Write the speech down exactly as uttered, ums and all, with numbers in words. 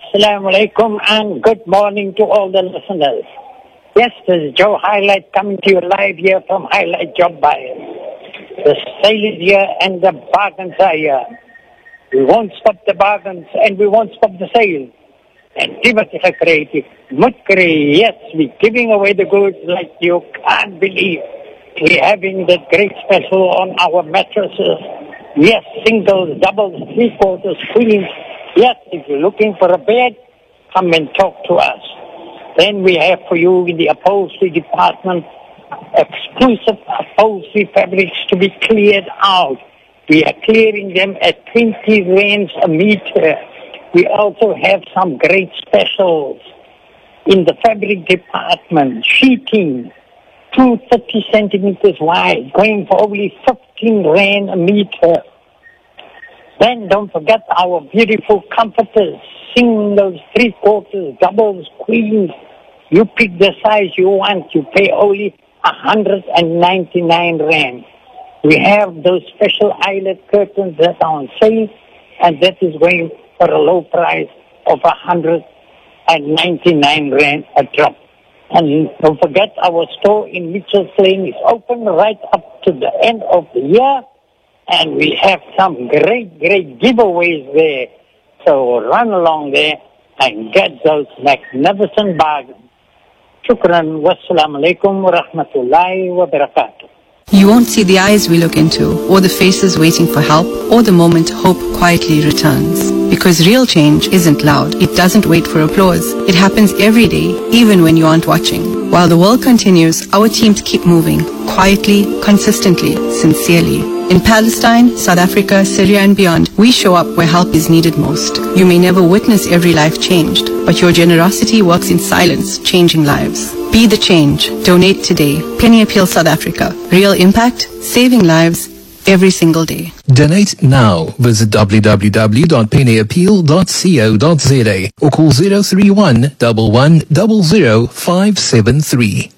Assalamu alaikum and good morning to all the listeners. Yes, this is Joe Highlight coming to you live here from Highlight Job Buyers. The sale is here and the bargains are here. We won't stop the bargains and we won't stop the sale. And Timothy Creative, Mutkri, yes, we're giving away the goods like you can't believe. We're having that great special on our mattresses. Yes, singles, doubles, three quarters, queens. Yes, if you're looking for a bed, come and talk to us. Then we have for you in the upholstery department, exclusive upholstery fabrics to be cleared out. We are clearing them at twenty rands a meter. We also have some great specials in the fabric department. Sheeting, two thirty centimeters wide, going for only fifteen rand a meter. Then don't forget our beautiful comforters, singles, three quarters, doubles, queens. You pick the size you want. You pay only one hundred ninety-nine rand. We have those special eyelet curtains that are on sale, and that is going for a low price of one hundred ninety-nine rand a drop. And don't forget our store in Mitchell's Lane is open right up to the end of the year. And we have some great, great giveaways there. So run along there and get those magnificent bargains. Shukran. Wassalamu alaikum wa rahmatullahi wa barakatuh. You won't see the eyes we look into, or the faces waiting for help, or the moment hope quietly returns. Because real change isn't loud. It doesn't wait for applause. It happens every day, even when you aren't watching. While the world continues, our teams keep moving, quietly, consistently, sincerely. In Palestine, South Africa, Syria and beyond, we show up where help is needed most. You may never witness every life changed, but your generosity works in silence, changing lives. Be the change. Donate today. Penny Appeal South Africa. Real impact, saving lives every single day. Donate now. Visit w w w dot penny appeal dot co dot za or call zero three one, one one zero zero, five seven three.